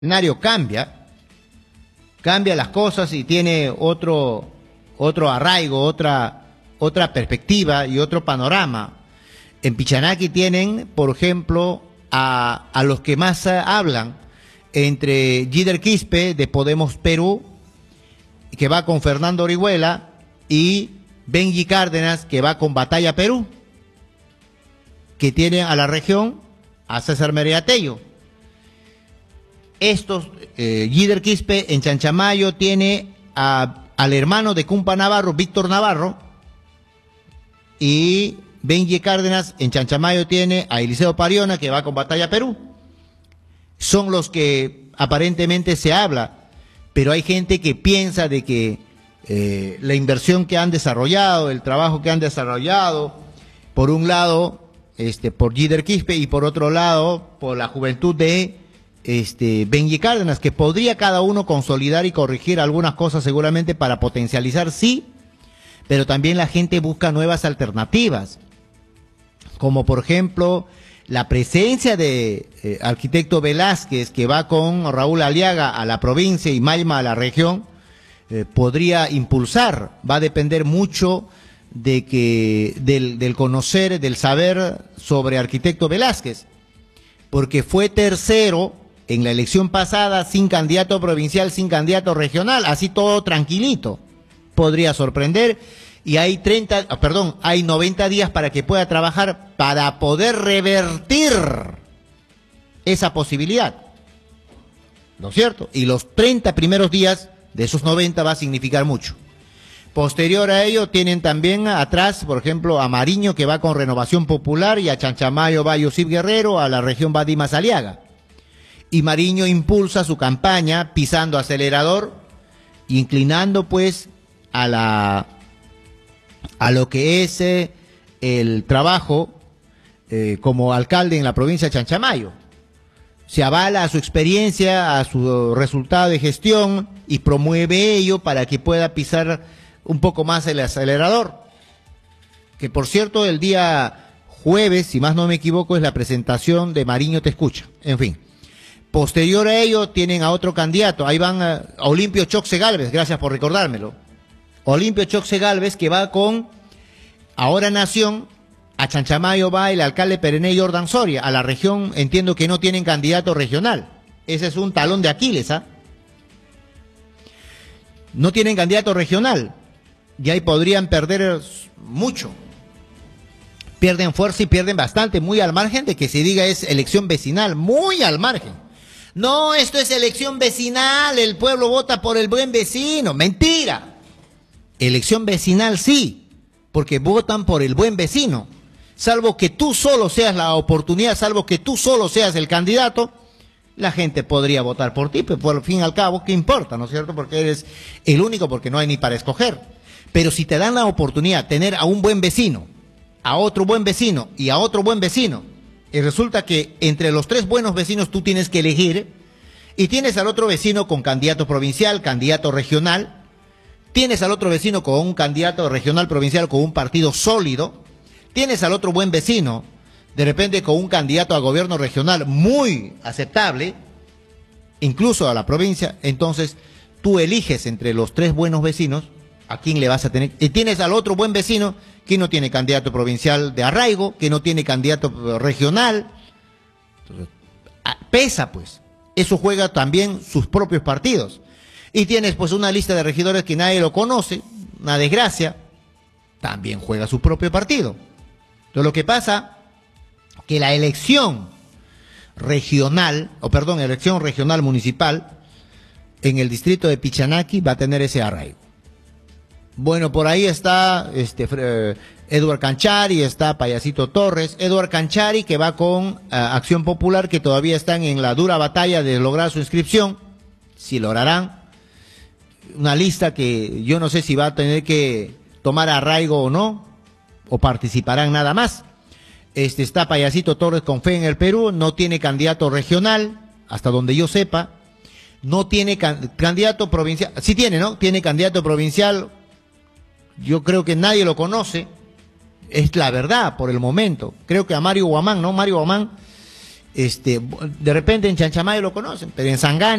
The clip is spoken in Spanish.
escenario cambia las cosas y tiene otro arraigo, otra perspectiva y otro panorama. En Pichanaki tienen, por ejemplo, a los que más hablan, entre Gider Quispe de Podemos Perú, que va con Fernando Orihuela, y Benji Cárdenas, que va con Batalla Perú, que tiene a la región a César Mereatello. Gider Quispe en Chanchamayo tiene al hermano de Cumpa Navarro, Víctor Navarro, y Benji Cárdenas en Chanchamayo tiene a Eliseo Pariona, que va con Batalla Perú. Son los que aparentemente se habla, pero hay gente que piensa de que la inversión que han desarrollado, el trabajo que han desarrollado, por un lado, por Gider Quispe, y por otro lado, por la juventud de Benji Cárdenas, que podría cada uno consolidar y corregir algunas cosas seguramente para potencializar, sí, pero también la gente busca nuevas alternativas, como por ejemplo la presencia de arquitecto Velázquez, que va con Raúl Aliaga a la provincia y Mayma a la región, podría impulsar. Va a depender mucho del conocer, del saber sobre arquitecto Velázquez, porque fue tercero en la elección pasada, sin candidato provincial, sin candidato regional, así todo tranquilito. Podría sorprender, y hay 90 días para que pueda trabajar para poder revertir esa posibilidad, ¿no es cierto? Y los 30 primeros días de esos 90 va a significar mucho. Posterior a ello tienen también atrás, por ejemplo, a Mariño, que va con Renovación Popular, y a Chanchamayo va Yosif Guerrero, a la región va Dimas Aliaga. Y Mariño impulsa su campaña pisando acelerador, inclinando pues a lo que es el trabajo como alcalde en la provincia de Chanchamayo. Se avala a su experiencia, a su resultado de gestión, y promueve ello para que pueda pisar un poco más el acelerador. Que por cierto, el día jueves, si más no me equivoco, es la presentación de Mariño Te Escucha. En fin. Posterior a ello tienen a otro candidato. Ahí van a Olimpio Choxe Gálvez, gracias por recordármelo. Olimpio Choxe Gálvez, que va con Ahora Nación. A Chanchamayo va el alcalde Pereney Jordan Soria. A la región entiendo que no tienen candidato regional. Ese es un talón de Aquiles, ¿ah? No tienen candidato regional. Y ahí podrían perder mucho. Pierden fuerza y pierden bastante, muy al margen de que se diga es elección vecinal, muy al margen. No, esto es elección vecinal, el pueblo vota por el buen vecino. Mentira. Elección vecinal sí, porque votan por el buen vecino. Salvo que tú solo seas la oportunidad, salvo que tú solo seas el candidato, la gente podría votar por ti, pero por fin y al cabo, ¿qué importa, no es cierto? Porque eres el único, porque no hay ni para escoger. Pero si te dan la oportunidad de tener a un buen vecino, a otro buen vecino y a otro buen vecino, y resulta que entre los tres buenos vecinos tú tienes que elegir, y tienes al otro vecino con candidato provincial, candidato regional, tienes al otro vecino con un candidato regional provincial con un partido sólido, tienes al otro buen vecino de repente con un candidato a gobierno regional muy aceptable, incluso a la provincia, entonces tú eliges entre los tres buenos vecinos a quién le vas a tener. Y tienes al otro buen vecino que no tiene candidato provincial de arraigo, que no tiene candidato regional. Entonces, pesa pues. Eso juega también sus propios partidos. Y tienes pues una lista de regidores que nadie lo conoce, una desgracia, también juega su propio partido. Entonces lo que pasa que la elección regional municipal en el distrito de Pichanaki va a tener ese arraigo. Bueno, por ahí está Eduard Canchari, está Payasito Torres. Eduard Canchari, que va con Acción Popular, que todavía están en la dura batalla de lograr su inscripción, si lograrán. Una lista que yo no sé si va a tener que tomar arraigo o no, o participarán nada más. Está Payasito Torres con Fe en el Perú, no tiene candidato regional, hasta donde yo sepa. No tiene candidato provincial, sí tiene, ¿no? Tiene candidato provincial, yo creo que nadie lo conoce, es la verdad por el momento. Creo que a Mario Guamán, ¿no? Mario Guamán, de repente en Chanchamayo lo conocen, pero en Sangán